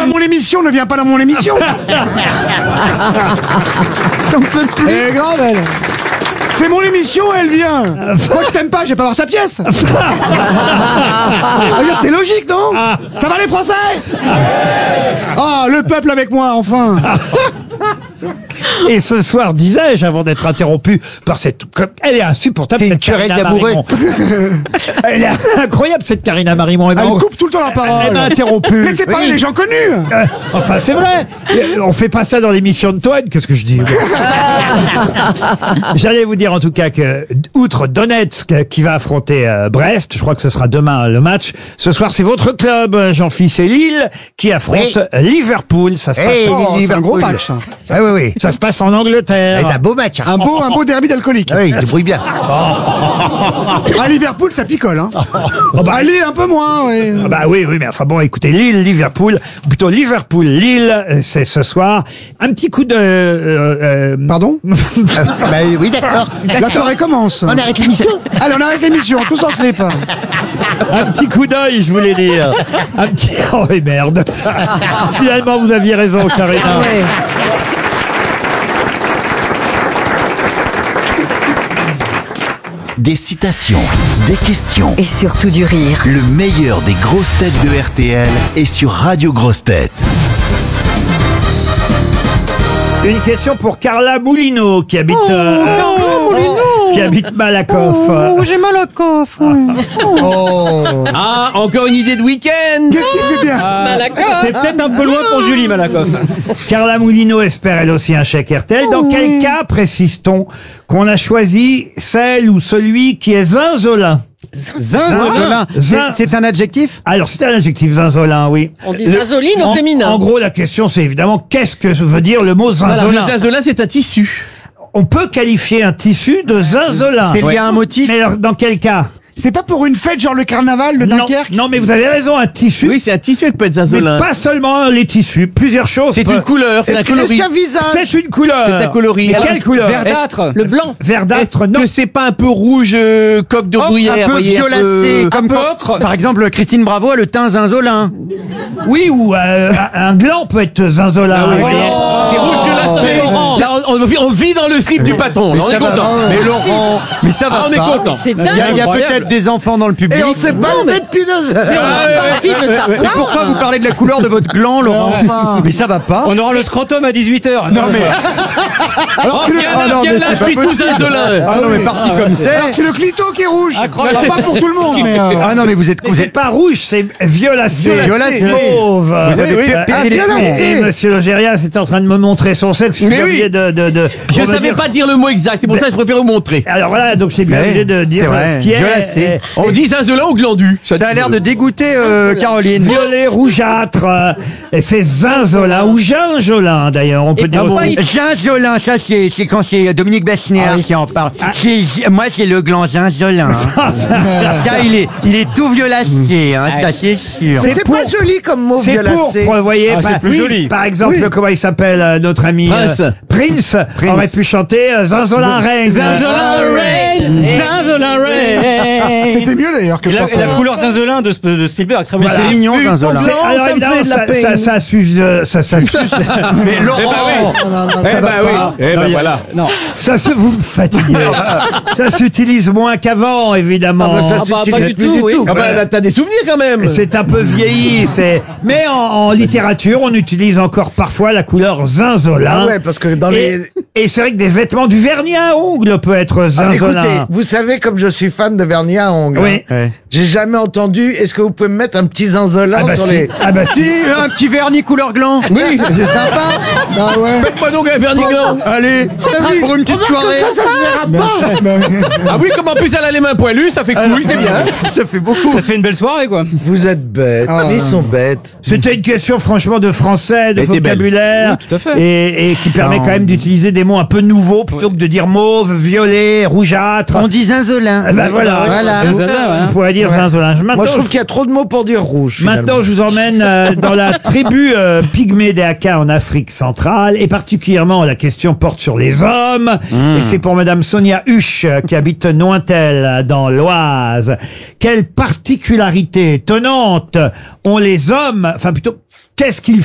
mon émission, ne viens pas dans mon émission. J'en peux plus. Elle est grave, elle. C'est mon émission, elle vient. Moi, je t'aime pas, je vais pas voir ta pièce. C'est logique, non? Ça va les Français? Ah, le peuple avec moi, enfin. Et ce soir, disais-je, avant d'être interrompu par cette... Elle est insupportable, C'est une cette querelle Karina d'amoureux. Marimon. Elle est incroyable, cette Karina Marimon. Elle coupe tout le temps la parole. Elle m'a interrompu. Laissez parler les gens connus. Enfin, c'est vrai. On fait pas ça dans l'émission de Toine. Qu'est-ce que je dis? J'allais vous dire en tout cas que, outre Donetsk qui va affronter Brest, je crois que ce sera demain le match, ce soir c'est votre club, Jean-Philippe, c'est Lille qui affronte Liverpool. Ça se passe C'est un gros match. Ah oui. Ça se passe en Angleterre. C'est un beau match. Un beau derby d'alcoolique. Ah oui, il débrouille bien. À Liverpool, ça picole. Hein. À Lille, un peu moins. Oui. Ah bah oui, mais enfin bon, écoutez, Lille-Liverpool, ou plutôt Liverpool-Lille, c'est ce soir. Un petit coup de... Pardon? Bah oui, d'accord. La soirée commence. On arrête l'émission. Allez, on arrête l'émission, tous en slip. Un petit coup d'œil, je voulais dire. Un petit... Oh et merde. Finalement, vous aviez raison, Karina. Des citations, des questions. Et surtout du rire. Le meilleur des grosses têtes de RTL est sur Radio Grosses Têtes. Une question pour Carla Moulineau qui habite qui habite Malakoff. J'ai mal à coffre. Ah, encore une idée de week-end. Qu'est-ce qui fait bien? C'est peut-être un peu loin pour Julie Malakoff. Carla Moulineau espère elle aussi un chèque RTL. Dans quel cas précise-t-on qu'on a choisi celle ou celui qui est zinzolin? Zinzolin. C'est un adjectif? Alors c'est un adjectif zinzolin, oui. On dit zinzoline au féminin. En gros, la question c'est évidemment qu'est-ce que veut dire le mot Voilà, zinzolin? le zinzolin, c'est un tissu. On peut qualifier un tissu de zinzolin. C'est lié à un motif? Mais alors, dans quel cas? C'est pas pour une fête genre le carnaval de Dunkerque? Non, mais vous avez raison, un tissu. Oui, c'est un tissu qui peut être Mais zinzolin. pas seulement les tissus, plusieurs choses. C'est une couleur, c'est un coloris. C'est une couleur. C'est un coloris. Mais Alors, quelle couleur? Verdâtre. Le blanc. Verdâtre, non. Que c'est pas un peu rouge, coque de bruyère, Un peu voyez, violacé, comme un peu quand- ocre. Par exemple, Christine Bravo a le teint zinzolin. Oui, ou un gland peut être zinzolin. Ah oui, Vous voyez. c'est rouge violacé. Là, on vit dans le slip du patron. Là, on est ça va content. pas. Mais Laurent, mais ça va Ah, on est pas. content. C'est dingue. Il y a peut-être des enfants dans le public. Et on sait pas le mettre depuis 2 heures. Mais on a pas envie de le Mais savoir. pourquoi vous parlez de la couleur de votre gland, Laurent? enfin. Mais ça va pas. On aura le scrotum à 18h. Non mais, Alors que le- ah non, mais c'est pas tout possible. zinzolin. Ah non mais parti comme c'est. alors que c'est le clito qui est rouge. Incroyable. Alors, pas pour tout le monde, mais... Ah non mais vous êtes C'est pas rouge, c'est violacé. Violacé. Mauve. Vous avez pété les violacé. Et monsieur Logérias est en train de me montrer son sexe. Mais J'ai oui. oublié de Je pour me savais dire- pas dire le mot exact, c'est pour ça que je préfère vous montrer. Alors voilà, donc j'ai bien Ouais, obligé de dire c'est vrai, ce qui est. violacé. On dit zinzolin ou glandu. Ça a l'air de dégoûter Caroline. Violet, rougeâtre, et c'est zinzolin ou ginjolin d'ailleurs, on peut Et dire pourquoi aussi. il- Ginzolin, ça c'est quand c'est Dominique Bessner qui en parle. Moi c'est le gland ginzolin. Hein. Ça il est tout violacé, hein, ça c'est sûr. C'est pour- joli comme mot C'est pour, vous voyez, Ah, c'est plus joli. par exemple, comment il s'appelle notre ami Prince. Prince aurait pu chanter Zinzolin Reign. C'était mieux d'ailleurs que ça. couleur zinzolin de Spielberg, très Mais c'est mignon Zinzolin. C'est- Alors évidemment, ça s'use, ça s'use. Mais Laurent, Voilà. Ça se, vous me fatiguez. Ça s'utilise moins qu'avant, évidemment. Ah bah pas du tout, oui. Ah bah là, t'as des souvenirs quand même. C'est un peu vieilli, mais en littérature, on utilise encore parfois la couleur zinzolin. Ah ouais, parce que dans les... Et c'est vrai que des vêtements, du vernis à ongles peut être Ah, zinzolin. écoutez, vous savez, comme je suis fan de vernis à ongles, Oui. hein, j'ai jamais entendu, est-ce que vous pouvez me mettre un petit zinzolin Ah bah sur si. les... Ah bah si. si un petit vernis couleur gland. Oui. C'est sympa. Ah ouais. Faites-moi donc un vernis gland. Allez, pour une petite soirée. Ça se verra pas. Ah oui, comme en plus elle a les mains poilues, ça fait cool, c'est bien. Ça fait beaucoup. Ça fait une belle soirée, quoi. Vous êtes bêtes, ils sont bêtes. C'était une question franchement de français, de Elle était belle. vocabulaire, Oui, tout à fait. et qui permet quand même d'utiliser des mots un peu nouveaux plutôt que de dire mauve, violet, rougeâtre. On dit zinzolin. Eh ben voilà. Zinzolin, Vous pourrez dire zinzolin. Moi, Maintenant, je trouve qu'il y a trop de mots pour dire rouge. Maintenant, je vous emmène dans la tribu pygmée des Aka en Afrique centrale, et particulièrement la question porte sur les hommes, et c'est pour Madame Sonia Huche qui habite Nointel dans l'Oise. Quelle particularité étonnante ont les hommes, enfin plutôt, qu'est-ce qu'ils